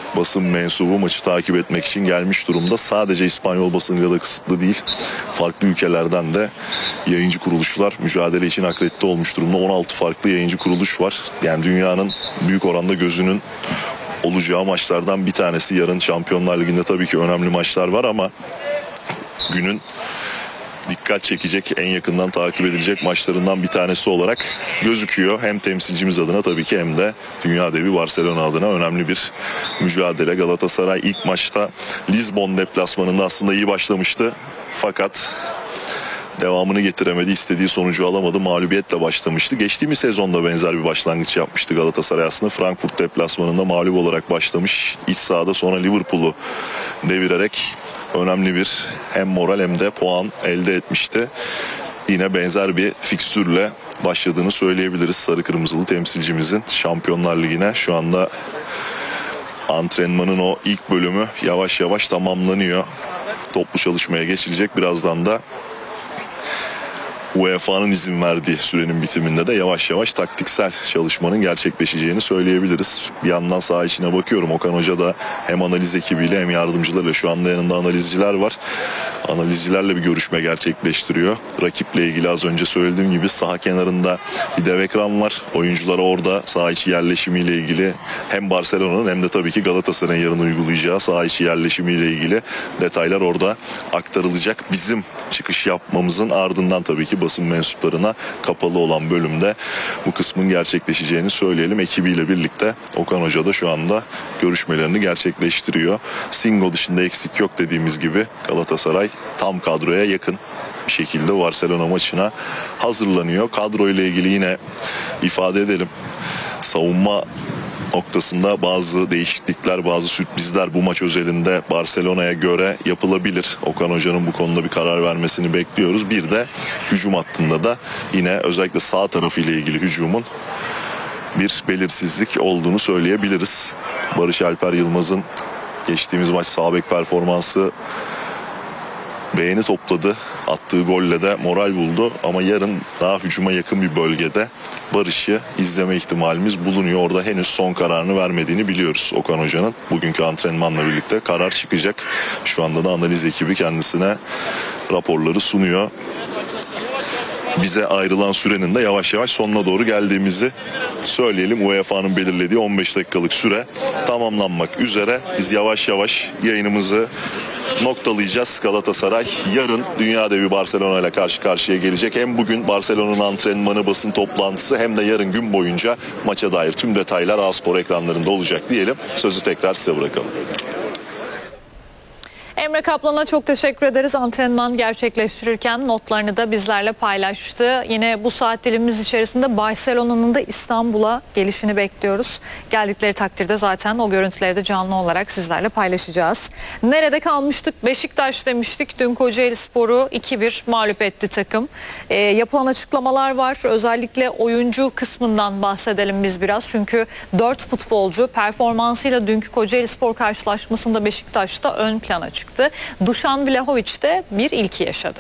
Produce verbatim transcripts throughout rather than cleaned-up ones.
basın mensubu maçı takip etmek için gelmiş durumda. Sadece İspanyol basınıyla da kısıtlı değil. Farklı ülkelerden de yayıncı kuruluşlar mücadele için akredite olmuş durumda. on altı farklı yayıncı kuruluş var. Yani dünyanın büyük oranda gözünün olacağı maçlardan bir tanesi. Yarın Şampiyonlar Ligi'nde tabii ki önemli maçlar var ama günün dikkat çekecek, en yakından takip edilecek maçlarından bir tanesi olarak gözüküyor. Hem temsilcimiz adına tabii ki hem de dünya devi Barcelona adına önemli bir mücadele. Galatasaray ilk maçta Lizbon deplasmanında aslında iyi başlamıştı. Fakat devamını getiremedi, istediği sonucu alamadı, mağlubiyetle başlamıştı. Geçtiğimiz sezonda benzer bir başlangıç yapmıştı Galatasaray aslında. Frankfurt deplasmanında mağlup olarak başlamış. İç sahada sonra Liverpool'u devirerek önemli bir hem moral hem de puan elde etmişti. Yine benzer bir fikstürle başladığını söyleyebiliriz sarı kırmızılı temsilcimizin Şampiyonlar Ligi'ne. Şu anda antrenmanın o ilk bölümü yavaş yavaş tamamlanıyor. Toplu çalışmaya geçilecek. Birazdan da U E F A'nın izin verdiği sürenin bitiminde de yavaş yavaş taktiksel çalışmanın gerçekleşeceğini söyleyebiliriz. Bir yandan saha içine bakıyorum. Okan Hoca da hem analiz ekibiyle hem yardımcılarıyla, şu anda yanında analizciler var. Analizcilerle bir görüşme gerçekleştiriyor. Rakiple ilgili az önce söylediğim gibi saha kenarında bir dev ekran var. Oyunculara orada saha içi yerleşimiyle ilgili hem Barcelona'nın hem de tabii ki Galatasaray'ın yarın uygulayacağı saha içi yerleşimiyle ilgili detaylar orada aktarılacak. Bizim çıkış yapmamızın ardından tabii ki basın mensuplarına kapalı olan bölümde bu kısmın gerçekleşeceğini söyleyelim. Ekibiyle birlikte Okan Hoca da şu anda görüşmelerini gerçekleştiriyor. Singo dışında eksik yok dediğimiz gibi Galatasaray tam kadroya yakın bir şekilde Barcelona maçına hazırlanıyor. Kadro ile ilgili yine ifade edelim. Savunma noktasında bazı değişiklikler, bazı sürprizler bu maç özelinde Barcelona'ya göre yapılabilir. Okan Hoca'nın bu konuda bir karar vermesini bekliyoruz. Bir de hücum hattında da yine özellikle sağ tarafı ile ilgili hücumun bir belirsizlik olduğunu söyleyebiliriz. Barış Alper Yılmaz'ın geçtiğimiz maç sağ bek performansı beğeni topladı. Attığı golle de moral buldu ama yarın daha hücuma yakın bir bölgede Barış'ı izleme ihtimalimiz bulunuyor. Orada henüz son kararını vermediğini biliyoruz Okan Hoca'nın. Bugünkü antrenmanla birlikte karar çıkacak. Şu anda da analiz ekibi kendisine raporları sunuyor. Bize ayrılan sürenin de yavaş yavaş sonuna doğru geldiğimizi söyleyelim. U E F A'nın belirlediği on beş dakikalık süre tamamlanmak üzere. Biz yavaş yavaş yayınımızı noktalayacağız. Galatasaray yarın dünya devi Barcelona ile karşı karşıya gelecek. Hem bugün Barcelona'nın antrenmanı, basın toplantısı hem de yarın gün boyunca maça dair tüm detaylar A-Spor ekranlarında olacak diyelim. Sözü tekrar size bırakalım. Emre Kaplan'a çok teşekkür ederiz. Antrenman gerçekleştirirken notlarını da bizlerle paylaştı. Yine bu saat dilimimiz içerisinde Barcelona'nın da İstanbul'a gelişini bekliyoruz. Geldikleri takdirde zaten o görüntüleri de canlı olarak sizlerle paylaşacağız. Nerede kalmıştık? Beşiktaş demiştik. Dün Kocaelispor'u iki bir mağlup etti takım. E, yapılan açıklamalar var. Özellikle oyuncu kısmından bahsedelim biz biraz. Çünkü dört futbolcu performansıyla dünkü Kocaelispor karşılaşmasında Beşiktaş'ta ön plana çıktı. Dušan Vlahović de bir ilki yaşadı.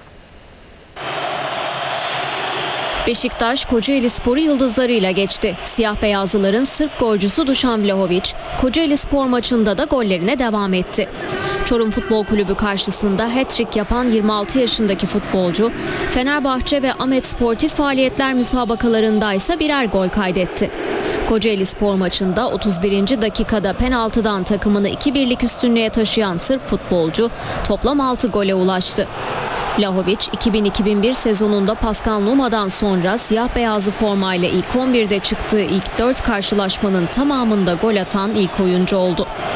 Beşiktaş Kocaelispor'u yıldızlarıyla geçti. Siyah beyazlıların Sırp golcüsü Dušan Vlahović, Kocaelispor maçında da gollerine devam etti. Çorum Futbol Kulübü karşısında hat-trick yapan yirmi altı yaşındaki futbolcu, Fenerbahçe ve Ahmet Sportif Faaliyetler müsabakalarında ise birer gol kaydetti. Kocaelispor maçında otuz birinci dakikada penaltıdan takımını iki birlik üstünlüğe taşıyan Sırp futbolcu toplam altı gole ulaştı. Vlahović iki bin iki bin bir sezonunda Pascal Numa'dan sonra siyah beyazlı formayla ilk on birde çıktığı ilk dört karşılaşmanın tamamında gol atan ilk oyuncu oldu.